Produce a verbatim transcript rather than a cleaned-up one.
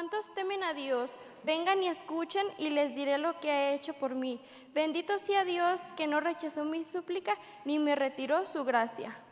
¿Cuántos temen a Dios? Vengan y escuchen y les diré lo que ha hecho por mí. Bendito sea Dios que no rechazó mi súplica ni me retiró su gracia.